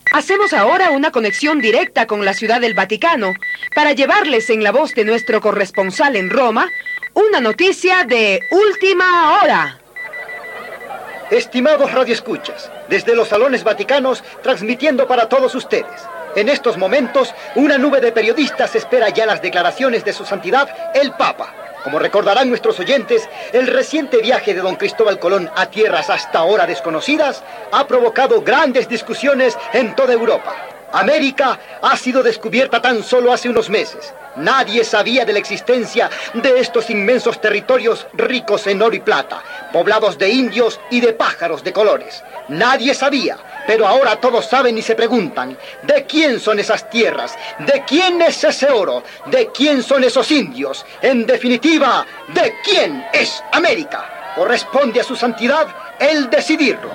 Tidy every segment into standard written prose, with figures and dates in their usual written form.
Hacemos ahora una conexión directa con la Ciudad del Vaticano para llevarles en la voz de nuestro corresponsal en Roma una noticia de última hora. Estimados radioescuchas, desde los salones vaticanos transmitiendo para todos ustedes. En estos momentos, una nube de periodistas espera ya las declaraciones de su santidad, el Papa. Como recordarán nuestros oyentes, el reciente viaje de don Cristóbal Colón a tierras hasta ahora desconocidas ha provocado grandes discusiones en toda Europa. América ha sido descubierta tan solo hace unos meses. Nadie sabía de la existencia de estos inmensos territorios ricos en oro y plata, poblados de indios y de pájaros de colores. Nadie sabía, pero ahora todos saben y se preguntan, ¿de quién son esas tierras? ¿De quién es ese oro? ¿De quién son esos indios? En definitiva, ¿de quién es América? Corresponde a su santidad el decidirlo.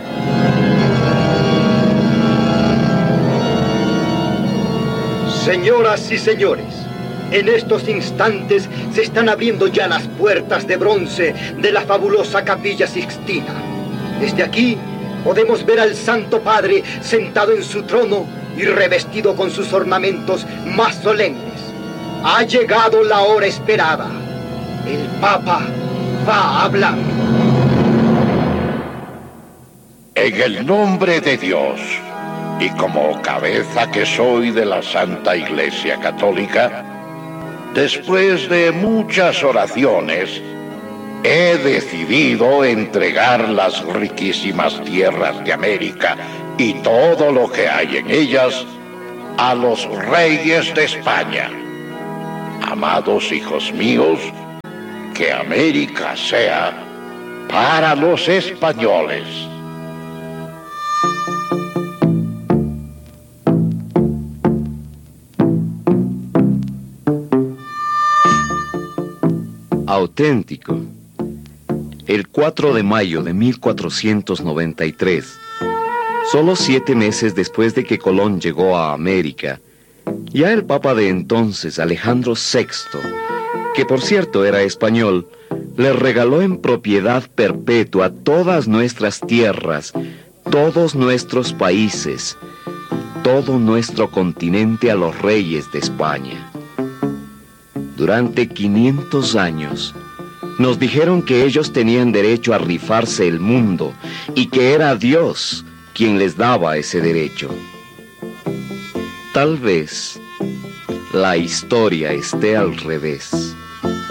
Señoras y señores, en estos instantes se están abriendo ya las puertas de bronce de la fabulosa Capilla Sixtina. Desde aquí podemos ver al Santo Padre sentado en su trono y revestido con sus ornamentos más solemnes. Ha llegado la hora esperada. El Papa va a hablar. En el nombre de Dios, y como cabeza que soy de la Santa Iglesia Católica, después de muchas oraciones, he decidido entregar las riquísimas tierras de América y todo lo que hay en ellas a los reyes de España. Amados hijos míos, que América sea para los españoles. Auténtico. El 4 de mayo de 1493, solo 7 meses después de que Colón llegó a América, ya el Papa de entonces, Alejandro VI, que por cierto era español, le regaló en propiedad perpetua todas nuestras tierras, todos nuestros países, todo nuestro continente a los reyes de España. Durante 500 años, nos dijeron que ellos tenían derecho a rifarse el mundo y que era Dios quien les daba ese derecho. Tal vez la historia esté al revés.